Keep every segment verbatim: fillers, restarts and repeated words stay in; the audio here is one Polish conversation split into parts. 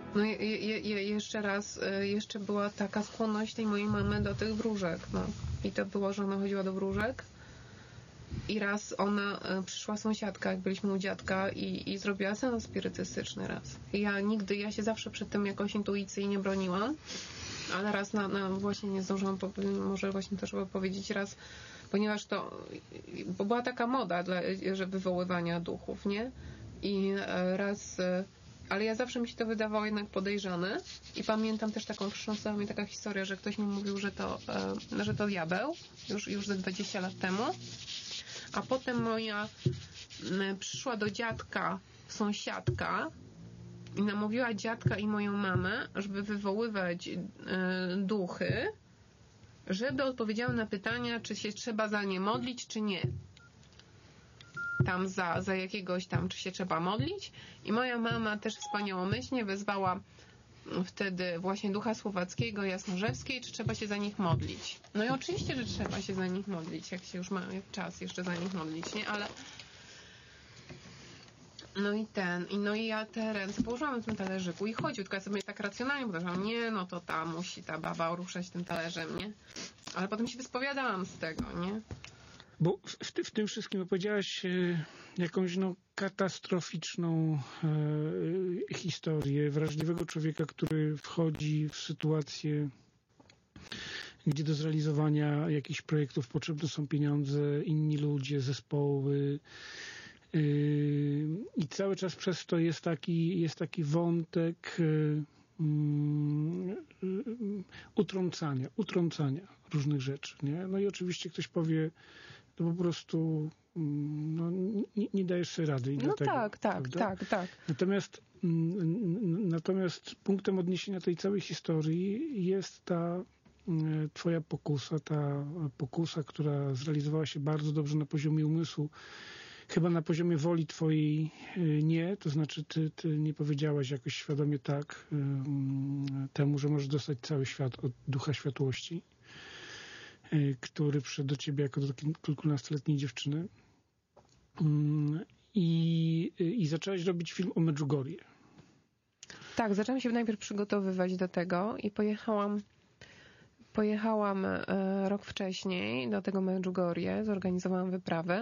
No je, je, je, jeszcze raz, jeszcze była taka skłonność tej mojej mamy do tych wróżek, no. I to było, że ona chodziła do wróżek i raz ona, przyszła sąsiadka, jak byliśmy u dziadka i, i zrobiła seans spirytystyczny raz. I ja nigdy, ja się zawsze przed tym jakoś intuicyjnie broniłam, ale raz na, na właśnie nie zdążyłam, może właśnie to trzeba powiedzieć raz, ponieważ to, bo była taka moda, dla, że wywoływania duchów, nie? I raz, ale ja zawsze mi się to wydawało jednak podejrzane i pamiętam też taką, wstrząsnęła mnie taka historia, że ktoś mi mówił, że to, że to diabeł, już, już ze dwadzieścia lat temu, a potem moja przyszła do dziadka sąsiadka i namówiła dziadka i moją mamę, żeby wywoływać duchy, żeby odpowiedziały na pytania, czy się trzeba za nie modlić, czy nie. Tam za, za jakiegoś tam, czy się trzeba modlić. I moja mama też wspaniałomyślnie wezwała wtedy właśnie ducha słowackiego, jasnorzewskiej, czy trzeba się za nich modlić. No i oczywiście, że trzeba się za nich modlić, jak się już ma czas jeszcze za nich modlić, nie? Ale no i ten, i no i ja te ręce położyłam na tym talerzyku i chodził, tylko ja sobie tak racjonalnie podeszłam, nie, no to ta musi ta baba ruszać tym talerzem, nie? Ale potem się wyspowiadałam z tego, nie? Bo w, w tym wszystkim opowiedziałaś e, jakąś no, katastroficzną e, historię wrażliwego człowieka, który wchodzi w sytuację, gdzie do zrealizowania jakichś projektów potrzebne są pieniądze, inni ludzie, zespoły. E, I cały czas przez to jest taki, jest taki wątek e, utrącania, utrącania różnych rzeczy, nie? No i oczywiście ktoś powie, to po prostu no, nie, nie dajesz sobie rady. I no dlatego, tak, tak, tak, tak. Natomiast, natomiast punktem odniesienia tej całej historii jest ta twoja pokusa, ta pokusa, która zrealizowała się bardzo dobrze na poziomie umysłu. Chyba na poziomie woli twojej nie, to znaczy ty, ty nie powiedziałaś jakoś świadomie tak temu, że możesz dostać cały świat od ducha światłości, który przyszedł do ciebie jako do kilkunastoletniej dziewczyny i, i zaczęłaś robić film o Medjugorje. Tak, zaczęłam się najpierw przygotowywać do tego i pojechałam pojechałam rok wcześniej do tego Medjugorje, zorganizowałam wyprawę.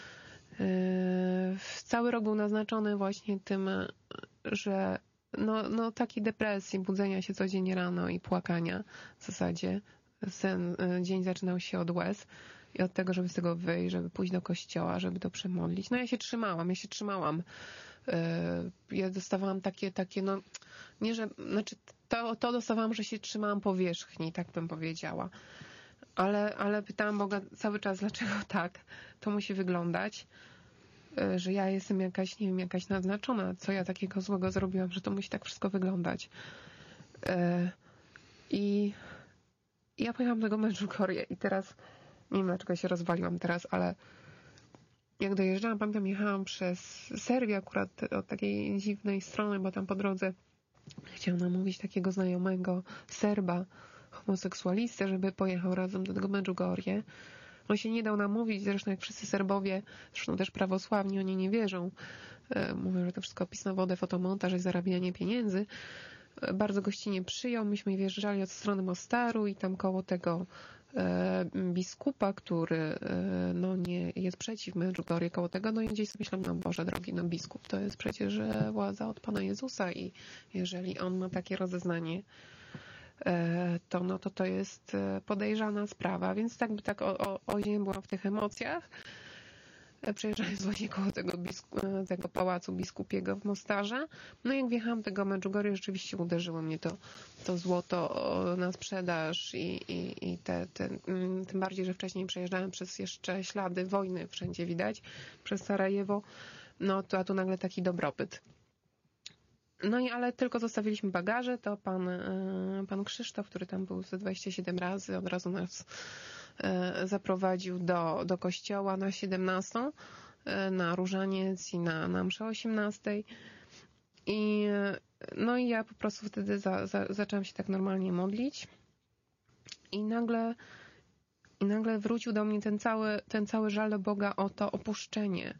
Cały rok był naznaczony właśnie tym, że no, no takiej depresji, budzenia się codziennie rano i płakania w zasadzie. Ten dzień zaczynał się od łez i od tego, żeby z tego wyjść, żeby pójść do kościoła, żeby to przemodlić. No ja się trzymałam, ja się trzymałam. Ja dostawałam takie, takie no, nie, że, znaczy to, to dostawałam, że się trzymałam powierzchni, tak bym powiedziała. Ale, ale pytałam Boga cały czas, dlaczego tak to musi wyglądać, że ja jestem jakaś, nie wiem, jakaś naznaczona, co ja takiego złego zrobiłam, że to musi tak wszystko wyglądać. I ja pojechałam do tego Medjugorje i teraz, nie wiem dlaczego się rozwaliłam teraz, ale jak dojeżdżałam, pamiętam, jechałam przez Serbię akurat od takiej dziwnej strony, bo tam po drodze chciałam namówić takiego znajomego Serba, homoseksualistę, żeby pojechał razem do tego Medjugorje. On się nie dał namówić, zresztą jak wszyscy Serbowie, zresztą też prawosławni, oni nie wierzą. Mówią, że to wszystko pis na wodę, fotomontaż i zarabianie pieniędzy. Bardzo gościnnie przyjął. Myśmy wjeżdżali od strony Mostaru i tam koło tego e, biskupa, który e, no nie jest przeciw Medjugorje, koło tego, no i gdzieś sobie myślałam, no Boże drogi, no biskup to jest przecież władza od Pana Jezusa i jeżeli on ma takie rozeznanie, e, to no to to jest podejrzana sprawa, więc tak by tak o, o, o ziemi byłam w tych emocjach. Przejeżdżając właśnie koło tego, bisku, tego pałacu biskupiego w Mostarze. No i jak wjechałam tego Medjugorje, rzeczywiście uderzyło mnie to, to złoto na sprzedaż i, i, i te, te, tym bardziej, że wcześniej przejeżdżałem przez jeszcze ślady wojny, wszędzie widać, przez Sarajewo, no to a tu nagle taki dobrobyt. No i ale tylko zostawiliśmy bagaże, to pan, pan Krzysztof, który tam był ze dwadzieścia siedem razy, od razu nas zaprowadził do, do kościoła na siedemnastą, na różaniec i na, na mszę osiemnastej. I, no i ja po prostu wtedy za, za, zaczęłam się tak normalnie modlić i nagle, i nagle wrócił do mnie ten cały, ten cały żal do Boga o to opuszczenie,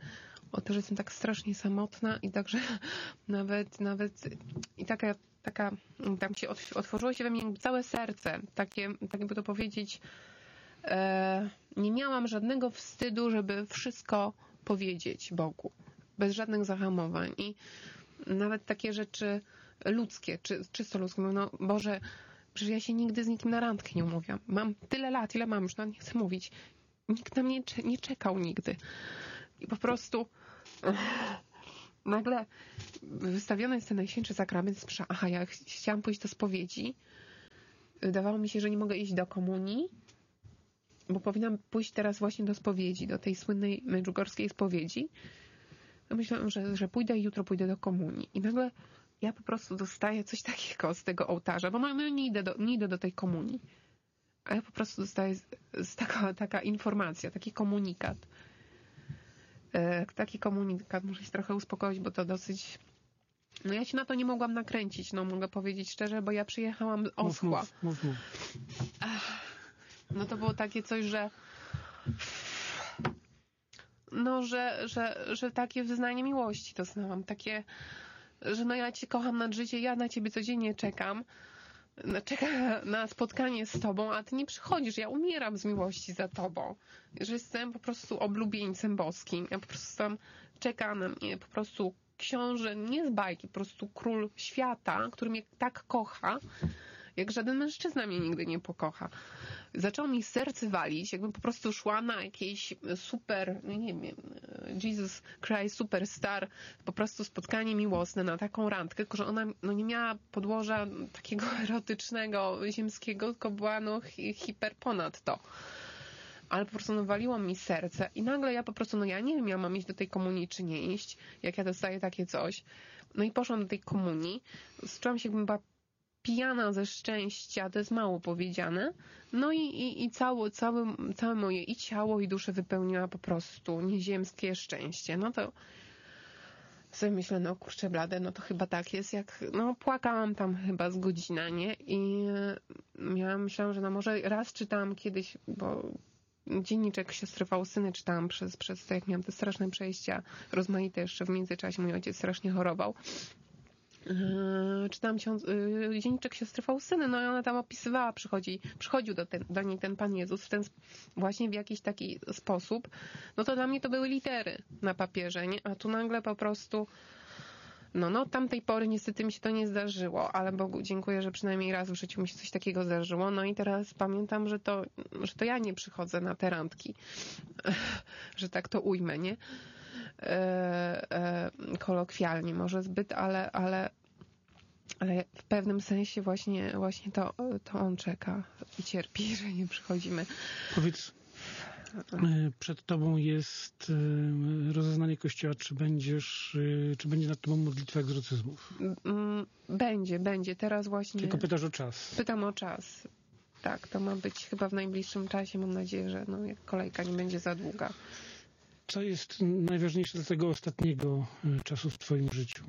o to, że jestem tak strasznie samotna i także nawet, nawet i taka, taka tam się otworzyło się we mnie całe serce, takie, tak jakby to powiedzieć, e, nie miałam żadnego wstydu, żeby wszystko powiedzieć Bogu, bez żadnych zahamowań i nawet takie rzeczy ludzkie, czy, czysto ludzkie, no Boże, przecież ja się nigdy z nikim na randkę nie umówiłam. Mam tyle lat, ile mam, już nawet nie chcę mówić. Nikt na mnie nie czekał nigdy. I po prostu nagle wystawiony jest ten Najświętszy Sakrament. Aha, ja ch chciałam pójść do spowiedzi. Wydawało mi się, że nie mogę iść do komunii, bo powinnam pójść teraz właśnie do spowiedzi, do tej słynnej medjugorskiej spowiedzi. Myślałam, że, że pójdę i jutro pójdę do komunii. I nagle ja po prostu dostaję coś takiego z tego ołtarza, bo no, no nie, idę do, nie idę do tej komunii. A ja po prostu dostaję z, z taka, taka informacja, taki komunikat. E, taki komunikat, muszę się trochę uspokoić, bo to dosyć... No ja się na to nie mogłam nakręcić, no mogę powiedzieć szczerze, bo ja przyjechałam oschła. Mów, mów, mów. No to było takie coś, że... No, że, że, że takie wyznanie miłości doznałam, takie... że no ja Cię kocham nad życie, ja na Ciebie codziennie czekam, czekam na spotkanie z Tobą, a Ty nie przychodzisz, ja umieram z miłości za Tobą, że jestem po prostu oblubieńcem boskim, ja po prostu tam czeka na mnie, po prostu książę, nie z bajki, po prostu król świata, który mnie tak kocha, jak żaden mężczyzna mnie nigdy nie pokocha. Zaczęło mi serce walić, jakbym po prostu szła na jakieś super, nie wiem, Jesus Christ Superstar, po prostu spotkanie miłosne na taką randkę, tylko że ona no, nie miała podłoża takiego erotycznego, ziemskiego, tylko była no, hiper ponad to. Ale po prostu no, waliło mi serce i nagle ja po prostu, no ja nie wiem, ja mam iść do tej komunii czy nie iść, jak ja dostaję takie coś. No i poszłam do tej komunii, czułam się, jakbym była pijana ze szczęścia, to jest mało powiedziane. No i, i, i całe, całe, całe moje i ciało, i duszę wypełniła po prostu nieziemskie szczęście. No to sobie myślę, no kurczę blade, no to chyba tak jest, jak, no płakałam tam chyba z godzina, nie? I miałam, myślałam, że no może raz czytałam kiedyś, bo dzienniczek siostry Faustyny czytałam przez, przez to, jak miałam te straszne przejścia rozmaite jeszcze w międzyczasie, mój ojciec strasznie chorował. Yy, czytałam yy, dzienniczek siostry Faustyny, no i ona tam opisywała, przychodzi, przychodził do, ten, do niej ten Pan Jezus w ten, właśnie w jakiś taki sposób, no to dla mnie to były litery na papierze, nie? A tu nagle po prostu no, no, od tamtej pory niestety mi się to nie zdarzyło, ale Bogu dziękuję, że przynajmniej raz w życiu mi się coś takiego zdarzyło, no i teraz pamiętam, że to, że to ja nie przychodzę na te randki, że tak to ujmę, nie? E, e, kolokwialnie może zbyt, ale, ale, ale w pewnym sensie właśnie, właśnie to, to on czeka i cierpi, że nie przychodzimy. Powiedz, przed tobą jest rozeznanie Kościoła, czy będziesz, czy będzie nad tobą modlitwa egzorcyzmów? Będzie, będzie. Teraz właśnie... Tylko pytasz o czas. Pytam o czas. Tak, to ma być chyba w najbliższym czasie. Mam nadzieję, że no, jak kolejka nie będzie za długa. Co jest najważniejsze dla tego ostatniego czasu w twoim życiu?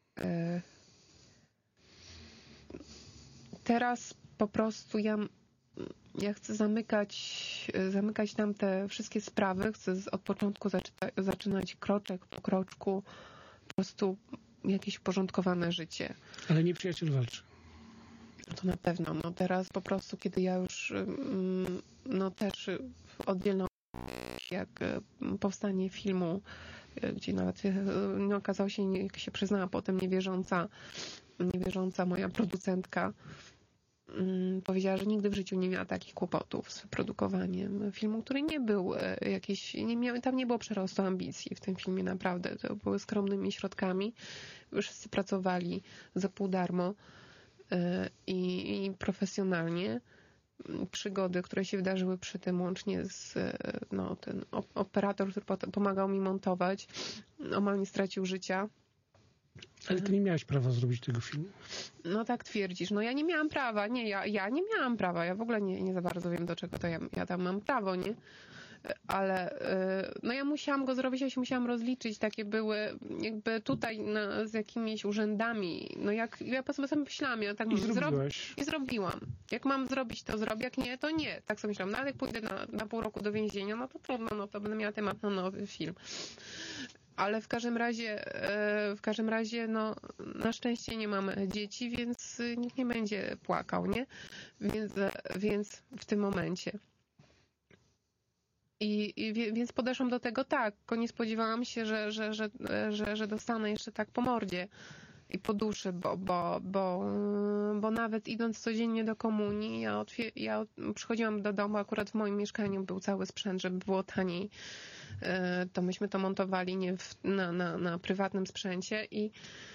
Teraz po prostu ja, ja chcę zamykać, zamykać tam te wszystkie sprawy. Chcę od początku zaczyna, zaczynać kroczek po kroczku. Po prostu jakieś uporządkowane życie. Ale nieprzyjaciel walczy. To na pewno. No teraz po prostu, kiedy ja już no też oddzielno jak powstanie filmu, gdzie nawet no, okazało się, jak się przyznała potem niewierząca, niewierząca moja producentka, um, powiedziała, że nigdy w życiu nie miała takich kłopotów z produkowaniem filmu, który nie był jakiś, nie miał, tam nie było przerostu ambicji w tym filmie, naprawdę. To były skromnymi środkami. Wszyscy pracowali za pół darmo i, i profesjonalnie. Przygody, które się wydarzyły przy tym, łącznie z no, ten operator, który pomagał mi montować, omal nie stracił życia. Ale ty nie miałaś prawa zrobić tego filmu. No tak twierdzisz. No ja nie miałam prawa. Nie, ja, ja nie miałam prawa. Ja w ogóle nie, nie za bardzo wiem, do czego to ja, ja tam mam prawo, nie? Ale no ja musiałam go zrobić, ja się musiałam rozliczyć. Takie były jakby tutaj na, z jakimiś urzędami. No jak ja po sobie myślałam, ja tak I zrobiłaś. I zrobiłam. Jak mam zrobić, to zrobię. Jak nie, to nie. Tak sobie myślałam. No ale jak pójdę na, na pół roku do więzienia, no to trudno, no to będę miała temat na nowy film. ale w każdym razie, w każdym razie, no, na szczęście nie mam dzieci, więc nikt nie będzie płakał, nie? Więc, więc w tym momencie. I, i więc podeszłam do tego tak, tylko nie spodziewałam się, że, że, że, że, że dostanę jeszcze tak po mordzie i po duszy, bo, bo, bo, bo nawet idąc codziennie do komunii, ja, otwier- ja przychodziłam do domu, akurat w moim mieszkaniu był cały sprzęt, żeby było taniej, to myśmy to montowali nie w, na, na, na prywatnym sprzęcie i,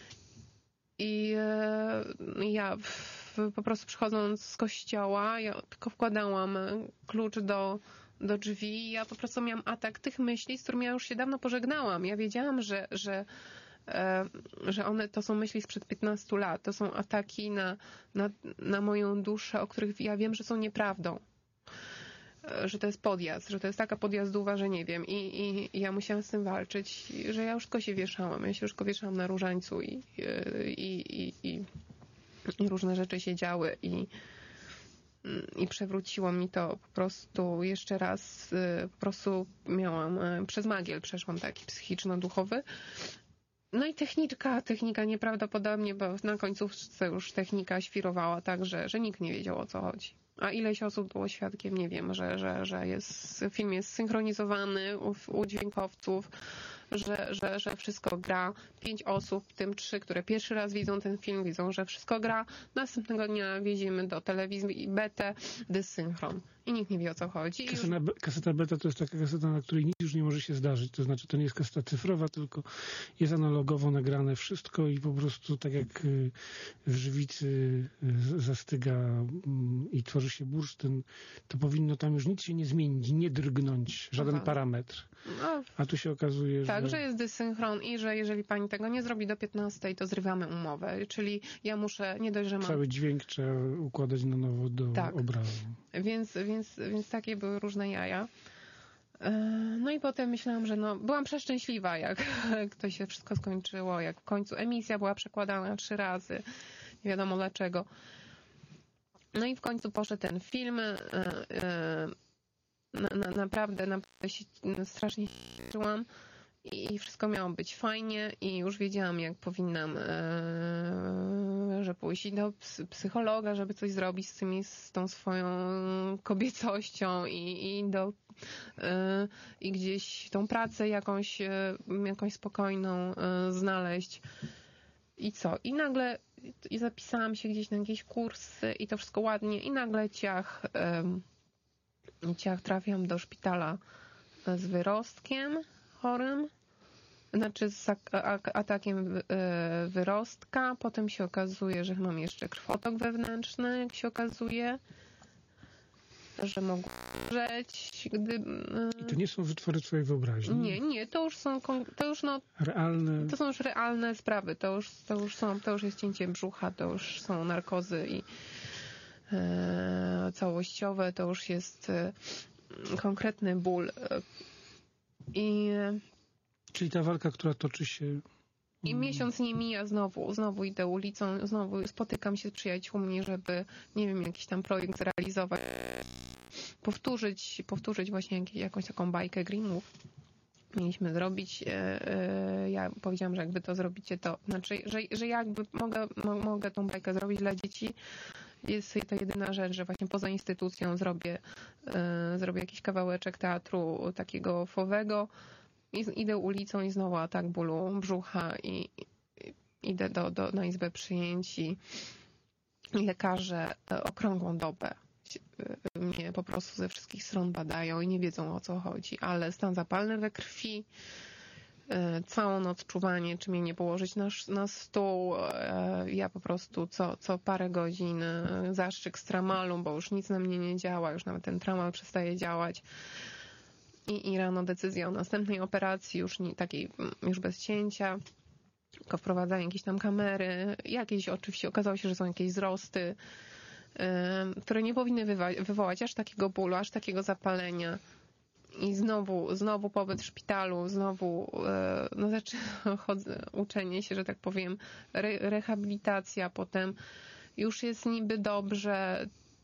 i ja w, po prostu przychodząc z kościoła, ja tylko wkładałam klucz do do drzwi. Ja po prostu miałam atak tych myśli, z którymi ja już się dawno pożegnałam. Ja wiedziałam, że, że, e, że one to są myśli sprzed piętnastu lat. To są ataki na, na, na moją duszę, o których ja wiem, że są nieprawdą. E, że to jest podjazd, że to jest taka podjazdowa, że nie wiem. I, i, i ja musiałam z tym walczyć, że ja już tylko się wieszałam. Ja się już tylko wieszałam na różańcu i, i, i, i, i różne rzeczy się działy i i przewróciło mi to po prostu jeszcze raz, po prostu miałam, przez magiel przeszłam taki psychiczno-duchowy. No i techniczka, technika nieprawdopodobnie, bo na końcówce już technika świrowała tak, że, że nikt nie wiedział, o co chodzi. A ileś osób było świadkiem, nie wiem, że, że, że jest, film jest synchronizowany u, u dźwiękowców, że, że, że wszystko gra. Pięć osób, w tym trzy, które pierwszy raz widzą ten film, widzą, że wszystko gra. Następnego dnia wieziemy do telewizji betę, dysynchron. I nikt nie wie, o co chodzi. Kaseta, już... kaseta beta to jest taka kaseta, na której nic już nie może się zdarzyć. To znaczy, to nie jest kaseta cyfrowa, tylko jest analogowo nagrane wszystko i po prostu tak jak w żywicy zastyga i tworzy się bursztyn, to powinno tam już nic się nie zmienić, nie drgnąć, żaden Aha. parametr. No, a tu się okazuje, tak, że... że jest dysynchron i że jeżeli pani tego nie zrobi do piętnastej, to zrywamy umowę. Czyli ja muszę, nie dość, że mam... Cały dźwięk trzeba układać na nowo do tak. obrazu. Więc, więc, więc takie były różne jaja. No i potem myślałam, że no, byłam przeszczęśliwa, jak to się wszystko skończyło, jak w końcu emisja była przekładana trzy razy. Nie wiadomo dlaczego. No i w końcu poszedł ten film. Na, na, naprawdę, naprawdę się strasznie cieszyłam i wszystko miało być fajnie i już wiedziałam, jak powinnam, e, że pójść do psychologa, żeby coś zrobić z tymi, z tą swoją kobiecością i, i do e, i gdzieś tą pracę jakąś, jakąś spokojną e, znaleźć. I co? I nagle i zapisałam się gdzieś na jakieś kursy i to wszystko ładnie i nagle ciach e, ciach trafiam do szpitala z wyrostkiem chorym, znaczy z atakiem wyrostka. Potem się okazuje, że mam jeszcze krwotok wewnętrzny, jak się okazuje, że mogę umrzeć. Gdy... I to nie są wytwory twojej wyobraźni? Nie, nie, to już są, to już no, realne... To są już realne sprawy, to już, to już są, to już jest cięcie brzucha, to już są narkozy i e, całościowe, to już jest e, konkretny ból. I, Czyli ta walka, która toczy się... I miesiąc nie mija, znowu, znowu idę ulicą, znowu spotykam się z przyjaciółmi, żeby, nie wiem, jakiś tam projekt zrealizować, powtórzyć, powtórzyć właśnie jak, jakąś taką bajkę Grimmów. Mieliśmy zrobić, ja powiedziałam, że jakby to zrobicie, to znaczy, że, że jakby mogę, mogę tą bajkę zrobić dla dzieci. Jest to jedyna rzecz, że właśnie poza instytucją zrobię, zrobię jakiś kawałeczek teatru takiego fowego. I idę ulicą i znowu atak bólu brzucha i, i idę do, do, na izbę przyjęć i, i lekarze okrągłą dobę mnie po prostu ze wszystkich stron badają i nie wiedzą, o co chodzi, ale stan zapalny we krwi, całą noc czuwanie, czy mnie nie położyć na, na stół, ja po prostu co, co parę godzin zastrzyk z tramalu, bo już nic na mnie nie działa, już nawet ten tramal przestaje działać. I, I rano decyzja o następnej operacji, już nie, takiej, już bez cięcia, tylko wprowadzanie jakieś tam kamery, jakieś oczywiście okazało się, że są jakieś wzrosty, yy, które nie powinny wywa- wywołać aż takiego bólu, aż takiego zapalenia. I znowu, znowu pobyt w szpitalu, znowu yy, no znaczy, chodzę, uczenie się, że tak powiem, re- rehabilitacja, potem już jest niby dobrze,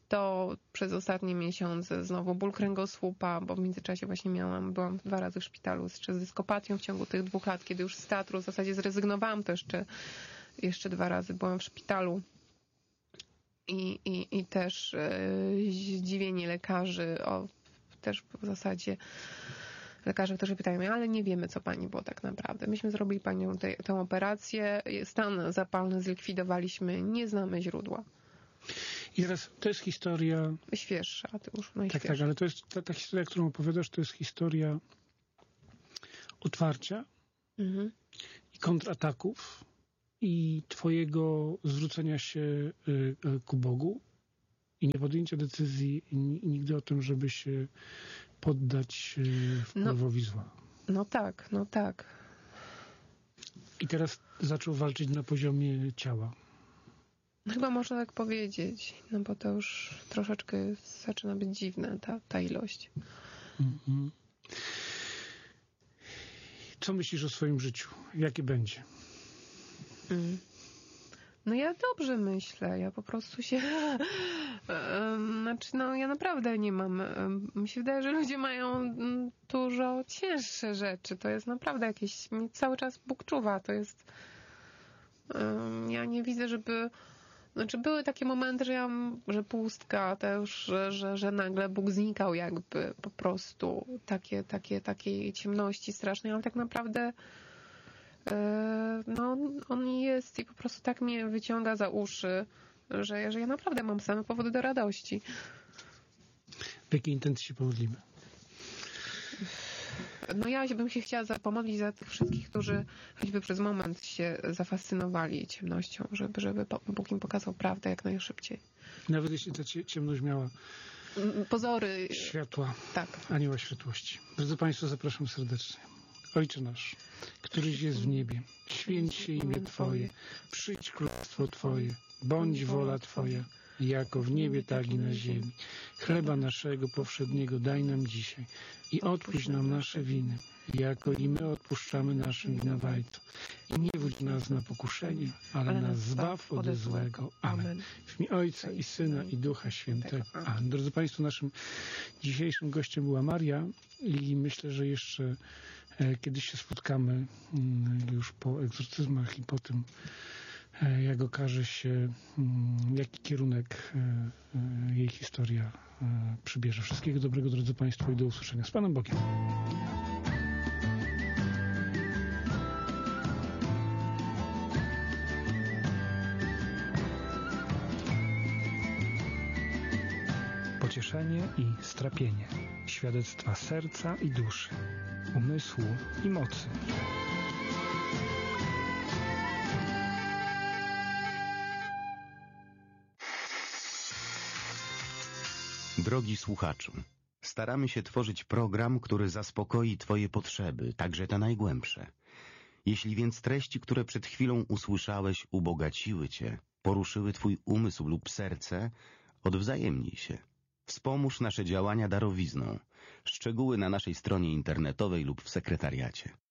to przez ostatnie miesiące znowu ból kręgosłupa, bo w międzyczasie właśnie miałam, byłam dwa razy w szpitalu jeszcze z dyskopatią w ciągu tych dwóch lat, kiedy już z teatru w zasadzie zrezygnowałam, to jeszcze, jeszcze dwa razy byłam w szpitalu. I, i, i też yy, zdziwienie lekarzy, o, też w zasadzie lekarze, którzy pytają mnie, ale nie wiemy, co pani było tak naprawdę. Myśmy zrobili panią te, tę operację, stan zapalny zlikwidowaliśmy, nie znamy źródła. I teraz to jest historia... Świeższa, a ty już Tak, najświeższa. tak, ale to jest ta, ta historia, którą opowiadasz, to jest historia otwarcia Mhm. i kontrataków i twojego zwrócenia się y, y, ku Bogu i nie podjęcia decyzji i nigdy o tym, żeby się poddać y, wpływowi zła. No tak, no tak. I teraz zaczął walczyć na poziomie ciała. Chyba można tak powiedzieć, no bo to już troszeczkę zaczyna być dziwne, ta, ta ilość. Mhm. Co myślisz o swoim życiu? Jakie będzie? Mm. No ja dobrze myślę, ja po prostu się... Znaczy, no ja naprawdę nie mam... Mi się wydaje, że ludzie mają dużo cięższe rzeczy. To jest naprawdę jakieś... Mnie cały czas Bóg czuwa. To jest... Ja nie widzę, żeby... Znaczy były takie momenty, że ja, że pustka też, że, że, że nagle Bóg znikał jakby po prostu. Takie, takie, takiej ciemności strasznej, ale tak naprawdę no on jest i po prostu tak mnie wyciąga za uszy, że, że ja naprawdę mam same powody do radości. W jakiej intencji się pomodlimy? No ja bym się chciała pomodlić za tych wszystkich, którzy choćby przez moment się zafascynowali ciemnością, żeby, żeby Bóg im pokazał prawdę jak najszybciej. Nawet jeśli ta ciemność miała pozory światła, tak. Anioła światłości. Drodzy Państwo, zapraszam serdecznie. Ojcze nasz, któryś jest w niebie, święć się imię Twoje, przyjdź królestwo Twoje, bądź wola Twoja, jako w niebie, tak i na ziemi. Chleba naszego powszedniego daj nam dzisiaj i odpuść nam nasze winy, jako i my odpuszczamy naszym winowajcom. I nie wódź nas na pokuszenie, ale, ale nas zbaw ode złego. Amen. W imię Ojca i Syna i Ducha Świętego. Amen. Drodzy Państwo, naszym dzisiejszym gościem była Maria i myślę, że jeszcze kiedyś się spotkamy już po egzorcyzmach i po tym, jak okaże się, jaki kierunek jej historia przybierze. Wszystkiego dobrego, drodzy Państwo, i do usłyszenia. Z Panem Bogiem. Pocieszenie i strapienie. Świadectwa serca i duszy, umysłu i mocy. Drogi słuchaczu, staramy się tworzyć program, który zaspokoi Twoje potrzeby, także te najgłębsze. Jeśli więc treści, które przed chwilą usłyszałeś, ubogaciły Cię, poruszyły Twój umysł lub serce, odwzajemnij się. Wspomóż nasze działania darowizną. Szczegóły na naszej stronie internetowej lub w sekretariacie.